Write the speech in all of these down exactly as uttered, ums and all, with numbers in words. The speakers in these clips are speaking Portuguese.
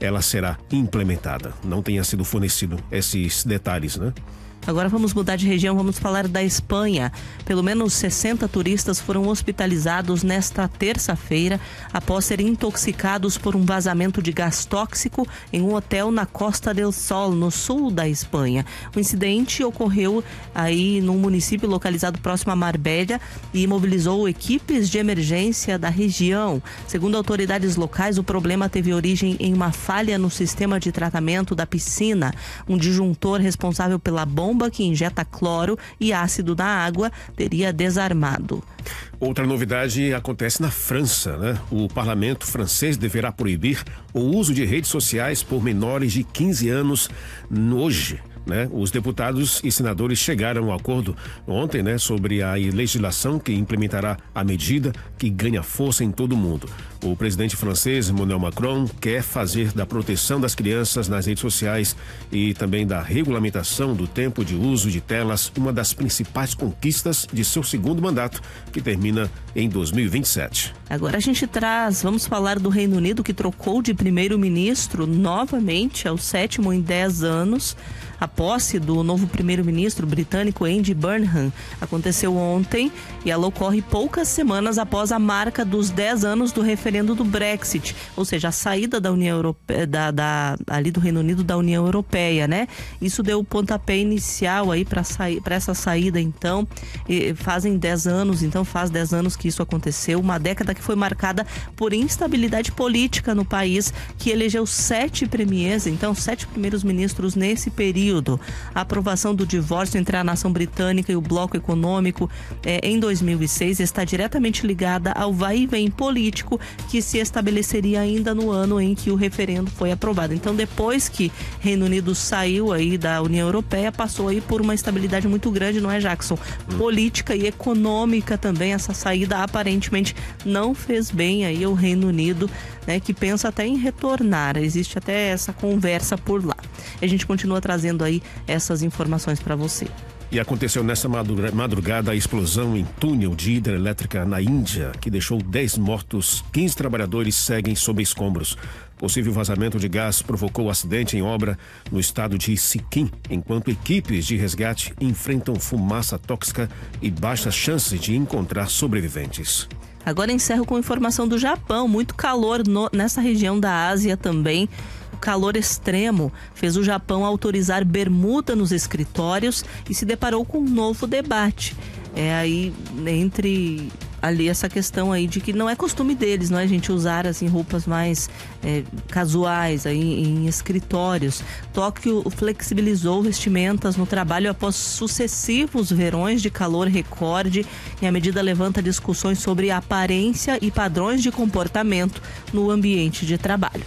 ela será implementada. Não tenha sido fornecido esses detalhes, né? Agora vamos mudar de região, vamos falar da Espanha. Pelo menos sessenta turistas foram hospitalizados nesta terça-feira após serem intoxicados por um vazamento de gás tóxico em um hotel na Costa del Sol, no sul da Espanha. O incidente ocorreu aí num município localizado próximo a Marbella e mobilizou equipes de emergência da região. Segundo autoridades locais, o problema teve origem em uma falha no sistema de tratamento da piscina. Um disjuntor responsável pela bomba que injeta cloro e ácido na água teria desarmado. Outra novidade acontece na França, né? O parlamento francês deverá proibir o uso de redes sociais por menores de quinze anos hoje. Né? Os deputados e senadores chegaram a um acordo ontem, né, sobre a legislação que implementará a medida que ganha força em todo o mundo. O presidente francês, Emmanuel Macron, quer fazer da proteção das crianças nas redes sociais e também da regulamentação do tempo de uso de telas uma das principais conquistas de seu segundo mandato, que termina em dois mil e vinte e sete. Agora a gente traz, vamos falar do Reino Unido, que trocou de primeiro-ministro novamente, é o sétimo em dez anos. A posse do novo primeiro-ministro britânico Andy Burnham aconteceu ontem e ela ocorre poucas semanas após a marca dos dez anos do referendo do Brexit, ou seja, a saída da União Europeia, da, da, ali do Reino Unido da União Europeia, né? Isso deu o pontapé inicial aí para sair, para essa saída, então, e fazem dez anos, então faz dez anos que isso aconteceu, uma década que foi marcada por instabilidade política no país, que elegeu sete premiers, então sete primeiros ministros nesse período. A aprovação do divórcio entre a nação britânica e o bloco econômico eh, em dois mil e seis está diretamente ligada ao vai e vem político que se estabeleceria ainda no ano em que o referendo foi aprovado. Então, depois que Reino Unido saiu aí da União Europeia, passou aí por uma instabilidade muito grande, não é, Jackson? Política e econômica também. Essa saída aparentemente não fez bem aí ao Reino Unido, né, que pensa até em retornar. Existe até essa conversa por lá. A gente continua trazendo aí essas informações para você. E aconteceu nessa madrugada a explosão em túnel de hidrelétrica na Índia, que deixou dez mortos, quinze trabalhadores seguem sob escombros. Possível vazamento de gás provocou acidente em obra no estado de Sikkim, enquanto equipes de resgate enfrentam fumaça tóxica e baixas chances de encontrar sobreviventes. Agora encerro com informação do Japão. Muito calor no, nessa região da Ásia também. O calor extremo fez o Japão autorizar bermuda nos escritórios e se deparou com um novo debate. É aí entre ali essa questão aí de que não é costume deles, não é, gente, usar assim roupas mais é, casuais aí em escritórios. Tóquio flexibilizou vestimentas no trabalho após sucessivos verões de calor recorde e a medida levanta discussões sobre aparência e padrões de comportamento no ambiente de trabalho.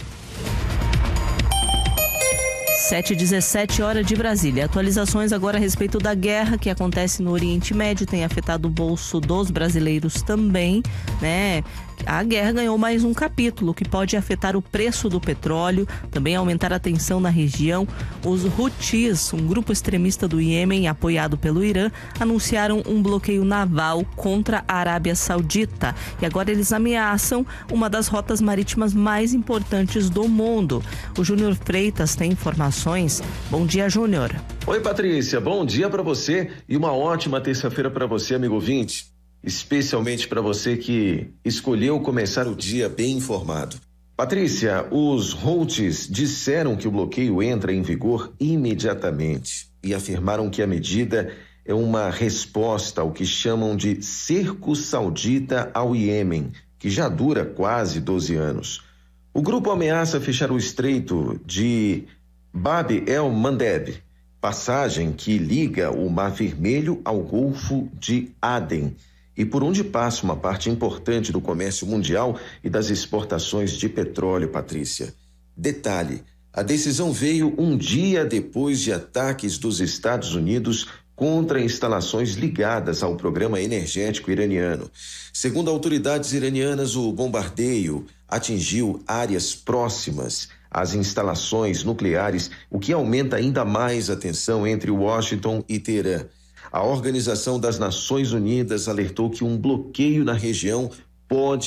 sete e dezessete, hora de Brasília. Atualizações agora a respeito da guerra que acontece no Oriente Médio, tem afetado o bolso dos brasileiros também, né? A guerra ganhou mais um capítulo que pode afetar o preço do petróleo, também aumentar a tensão na região. Os Houthis, um grupo extremista do Iêmen apoiado pelo Irã, anunciaram um bloqueio naval contra a Arábia Saudita. E agora eles ameaçam uma das rotas marítimas mais importantes do mundo. O Júnior Freitas tem informações. Bom dia, Júnior. Oi, Patrícia. Bom dia para você e uma ótima terça-feira para você, amigo ouvinte. Especialmente para você que escolheu começar o dia bem informado. Patrícia, os Houthis disseram que o bloqueio entra em vigor imediatamente e afirmaram que a medida é uma resposta ao que chamam de cerco saudita ao Iêmen, que já dura quase doze anos. O grupo ameaça fechar o estreito de Bab el-Mandeb, passagem que liga o Mar Vermelho ao Golfo de Aden, e por onde passa uma parte importante do comércio mundial e das exportações de petróleo, Patrícia. Detalhe, a decisão veio um dia depois de ataques dos Estados Unidos contra instalações ligadas ao programa energético iraniano. Segundo autoridades iranianas, o bombardeio atingiu áreas próximas às instalações nucleares, o que aumenta ainda mais a tensão entre Washington e Teherã. A Organização das Nações Unidas alertou que um bloqueio na região pode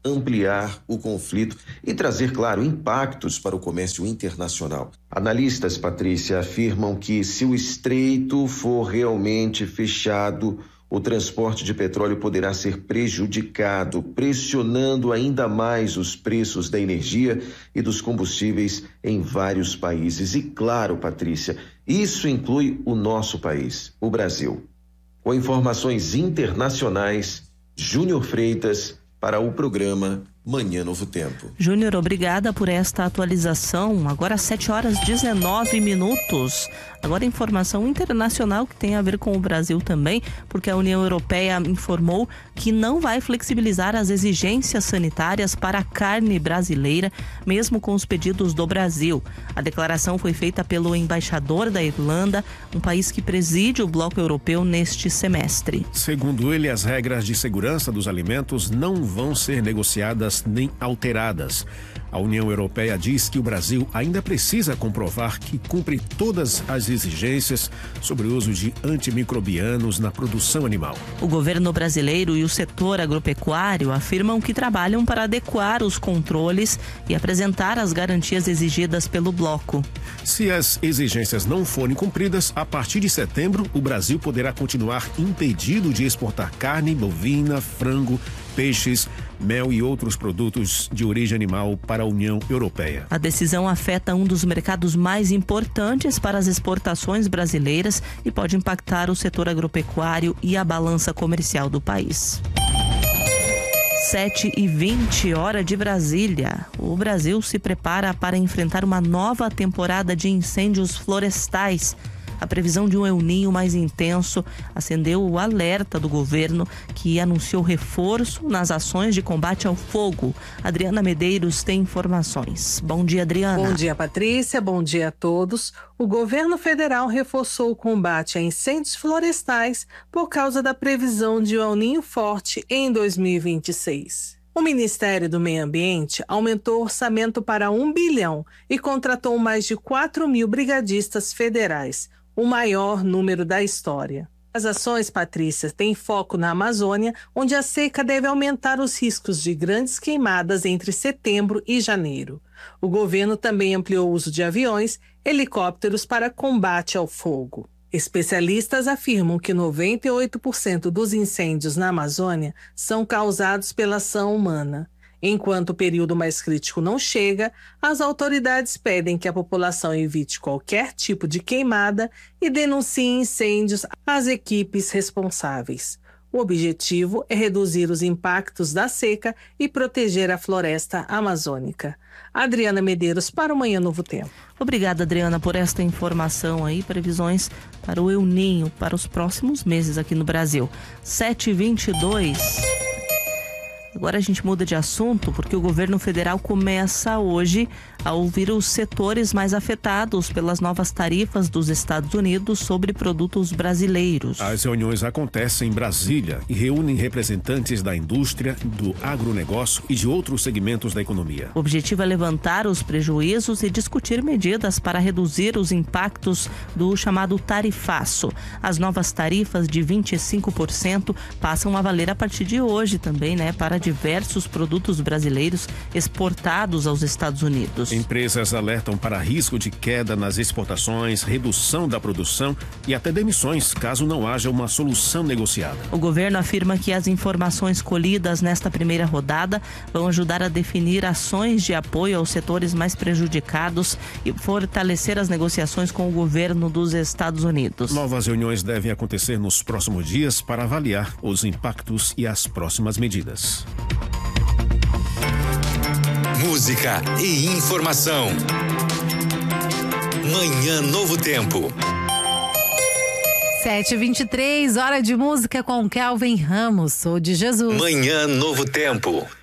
ampliar o conflito e trazer, claro, impactos para o comércio internacional. Analistas, Patrícia, afirmam que se o estreito for realmente fechado, o transporte de petróleo poderá ser prejudicado, pressionando ainda mais os preços da energia e dos combustíveis em vários países. E claro, Patrícia, isso inclui o nosso país, o Brasil. Com informações internacionais, Júnior Freitas para o programa Manhã Novo Tempo. Júnior, obrigada por esta atualização. Agora sete horas e dezenove minutos. Agora informação internacional que tem a ver com o Brasil também, porque a União Europeia informou que não vai flexibilizar as exigências sanitárias para a carne brasileira, mesmo com os pedidos do Brasil. A declaração foi feita pelo embaixador da Irlanda, um país que preside o bloco europeu neste semestre. Segundo ele, as regras de segurança dos alimentos não vão ser negociadas nem alteradas. A União Europeia diz que o Brasil ainda precisa comprovar que cumpre todas as exigências sobre o uso de antimicrobianos na produção animal. O governo brasileiro e o setor agropecuário afirmam que trabalham para adequar os controles e apresentar as garantias exigidas pelo bloco. Se as exigências não forem cumpridas, a partir de setembro, o Brasil poderá continuar impedido de exportar carne bovina, frango, peixes, mel e outros produtos de origem animal para a União Europeia. A decisão afeta um dos mercados mais importantes para as exportações brasileiras e pode impactar o setor agropecuário e a balança comercial do país. sete e vinte, hora de Brasília. O Brasil se prepara para enfrentar uma nova temporada de incêndios florestais. A previsão de um El Niño mais intenso acendeu o alerta do governo, que anunciou reforço nas ações de combate ao fogo. Adriana Medeiros tem informações. Bom dia, Adriana. Bom dia, Patrícia. Bom dia a todos. O governo federal reforçou o combate a incêndios florestais por causa da previsão de um El Niño forte em dois mil e vinte e seis. O Ministério do Meio Ambiente aumentou o orçamento para um bilhão e contratou mais de quatro mil brigadistas federais, o maior número da história. As ações, Patrícia, têm foco na Amazônia, onde a seca deve aumentar os riscos de grandes queimadas entre setembro e janeiro. O governo também ampliou o uso de aviões, helicópteros para combate ao fogo. Especialistas afirmam que noventa e oito por cento dos incêndios na Amazônia são causados pela ação humana. Enquanto o período mais crítico não chega, as autoridades pedem que a população evite qualquer tipo de queimada e denuncie incêndios às equipes responsáveis. O objetivo é reduzir os impactos da seca e proteger a floresta amazônica. Adriana Medeiros para o Manhã Novo Tempo. Obrigada, Adriana, por esta informação aí, previsões para o El Niño para os próximos meses aqui no Brasil. sete e vinte e dois. Agora a gente muda de assunto porque o governo federal começa hoje a ouvir os setores mais afetados pelas novas tarifas dos Estados Unidos sobre produtos brasileiros. As reuniões acontecem em Brasília e reúnem representantes da indústria, do agronegócio e de outros segmentos da economia. O objetivo é levantar os prejuízos e discutir medidas para reduzir os impactos do chamado tarifaço. As novas tarifas de vinte e cinco por cento passam a valer a partir de hoje também, né, para diversos produtos brasileiros exportados aos Estados Unidos. Empresas alertam para risco de queda nas exportações, redução da produção e até demissões, caso não haja uma solução negociada. O governo afirma que as informações colhidas nesta primeira rodada vão ajudar a definir ações de apoio aos setores mais prejudicados e fortalecer as negociações com o governo dos Estados Unidos. Novas reuniões devem acontecer nos próximos dias para avaliar os impactos e as próximas medidas. Música e informação. Manhã Novo Tempo. sete e vinte e três, hora de música com Kelvin Ramos. Sou de Jesus. Manhã Novo Tempo.